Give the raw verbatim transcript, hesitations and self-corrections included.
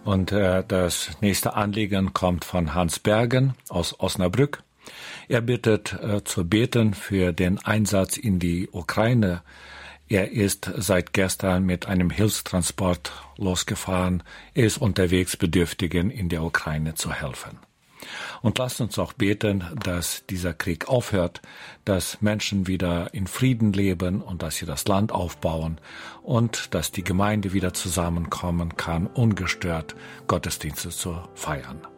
Und äh, das nächste Anliegen kommt von Hans Bergen aus Osnabrück. Er bittet äh, zu beten für den Einsatz in die Ukraine. Er ist seit gestern mit einem Hilfstransport losgefahren. Er ist unterwegs, Bedürftigen in der Ukraine zu helfen. Und lasst uns auch beten, dass dieser Krieg aufhört, dass Menschen wieder in Frieden leben und dass sie das Land aufbauen und dass die Gemeinde wieder zusammenkommen kann, ungestört Gottesdienste zu feiern.